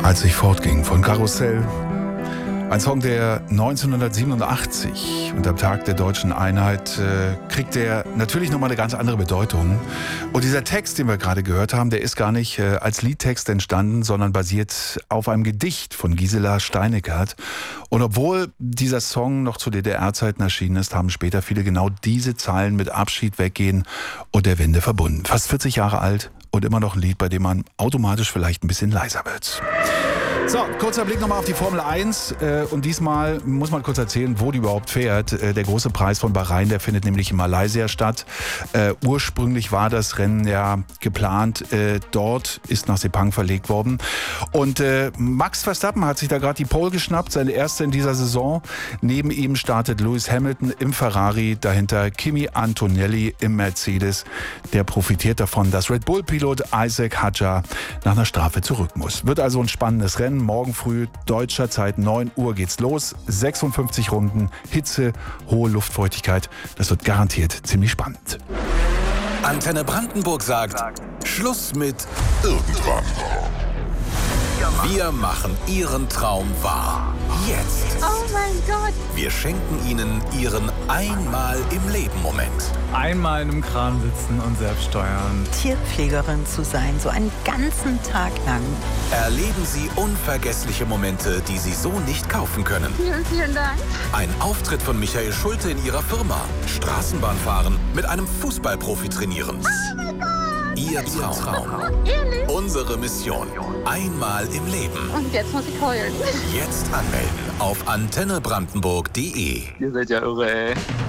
Als ich fortging von Karussell. Ein Song, der 1987 und am Tag der deutschen Einheit kriegt der natürlich nochmal eine ganz andere Bedeutung. Und dieser Text, den wir gerade gehört haben, der ist gar nicht als Liedtext entstanden, sondern basiert auf einem Gedicht von Gisela Steinekert. Und obwohl dieser Song noch zu DDR-Zeiten erschienen ist, haben später viele genau diese Zeilen mit Abschied, Weggehen und der Wende verbunden. Fast 40 Jahre alt und immer noch ein Lied, bei dem man automatisch vielleicht ein bisschen leiser wird. So, kurzer Blick nochmal auf die Formel 1 und diesmal muss man kurz erzählen, wo die überhaupt fährt. Der große Preis von Bahrain, der findet nämlich in Malaysia statt. Ursprünglich war das Rennen ja geplant, dort ist nach Sepang verlegt worden. Und Max Verstappen hat sich da gerade die Pole geschnappt, seine erste in dieser Saison. Neben ihm startet Lewis Hamilton im Ferrari, dahinter Kimi Antonelli im Mercedes. Der profitiert davon, dass Red Bull-Pilot Isaac Hadjar nach einer Strafe zurück muss. Wird also ein spannendes Rennen. Morgen früh, deutscher Zeit, 9 Uhr geht's los. 56 Runden, Hitze, hohe Luftfeuchtigkeit. Das wird garantiert ziemlich spannend. Antenne Brandenburg sagt, Schluss mit irgendwann. Wir machen Ihren Traum wahr. Jetzt. Oh mein Gott. Wir schenken Ihnen Ihren Einmal-im-Leben-Moment. Einmal in einem Kran sitzen und selbst steuern. Tierpflegerin zu sein, so einen ganzen Tag lang. Erleben Sie unvergessliche Momente, die Sie so nicht kaufen können. Vielen, vielen Dank. Ein Auftritt von Michael Schulte in Ihrer Firma. Straßenbahn fahren, mit einem Fußballprofi trainieren. Oh mein Gott. Ihr Traum. Ehrlich? Unsere Mission. Einmal im Leben. Und jetzt muss ich heulen. Jetzt anmelden auf antennebrandenburg.de. Ihr seid ja irre, ey.